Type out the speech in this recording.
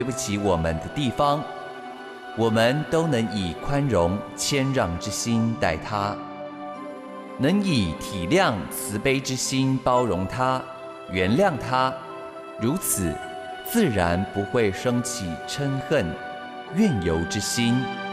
对不起我们的地方，我们都能以宽容谦让之心待他，能以体谅慈悲之心包容他，原谅他，如此自然不会生起嗔恨、怨尤之心。